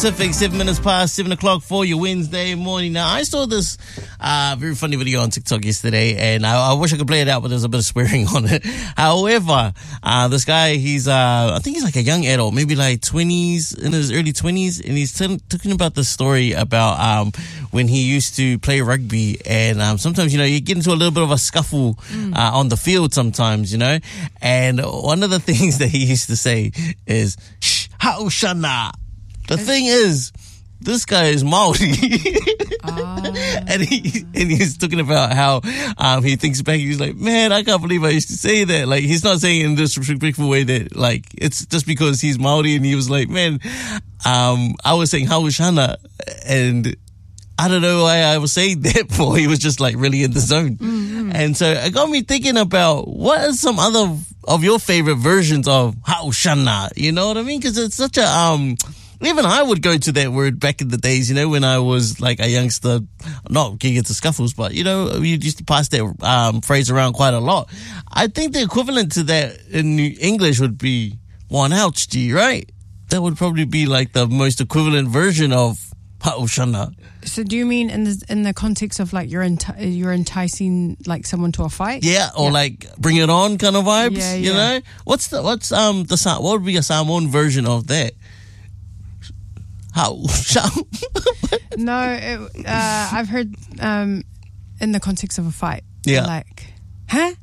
Pacific, 7 minutes past 7 o'clock for your Wednesday morning. Now, I saw this very funny video on TikTok yesterday, and I wish I could play it out, but there's a bit of swearing on it. However, this guy, he's I think he's like a young adult, maybe like 20s, in his early 20s, and he's talking about the story about when he used to play rugby, and sometimes, you know, you get into a little bit of a scuffle on the field sometimes, you know, and one of the things that he used to say is, shh, haushana. The thing is, this guy is Maori. and he's talking about how he thinks back, he's like, man, I can't believe I used to say that. Like, he's not saying it in this disrespectful way that, like, it's just because he's Maori, and he was like, man, I was saying haushana, and I don't know why I was saying that for. He was just like really in the zone. Mm-hmm. And so it got me thinking about what are some other of your favorite versions of haushana? You know what I mean? Because it's such a, even I would go to that word back in the days, you know, when I was like a youngster, not getting into scuffles, but, you know, we used to pass that phrase around quite a lot. I think the equivalent to that in English would be one ouch, G, right? That would probably be like the most equivalent version of haushana. So do you mean in the context of like you're enticing like someone to a fight? Yeah, or like bring it on kind of vibes. Yeah, you know, what would be a Samoan version of that? How? No, I've heard in the context of a fight. Yeah, like huh?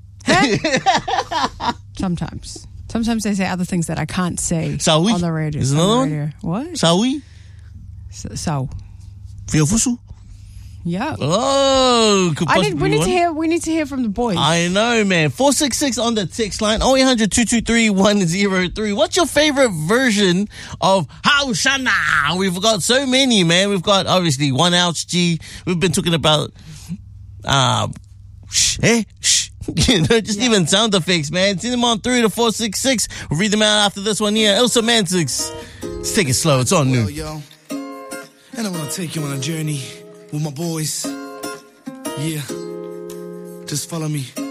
Sometimes they say other things that I can't say Sawi? On the radio. Is another one? What? Sawi? So. Fiafusu? Yeah. Oh, we need to hear from the boys. I know, man. 466 on the text line. 0800-223-103. What's your favorite version of haushana? We've got so many, man. We've got obviously one ouch G. We've been talking about shh. You know, just even sound effects, man. Send them on through to 466. We'll read them out after this one here. Il Semantics. Let's take it slow. It's on noon. Yo. And I want to take you on a journey with my boys. Yeah. Just follow me.